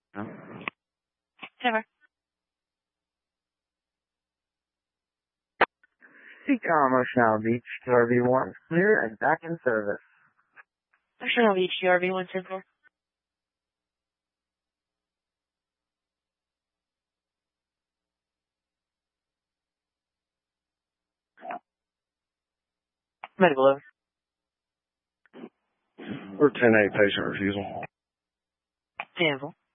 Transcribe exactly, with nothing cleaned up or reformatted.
No? Never. Tacoma, Ocean Beach, Q R V one, clear and back in service. Ocean Beach, Q R V one ten four. Medical over. We're ten eight patient refusal. Danville.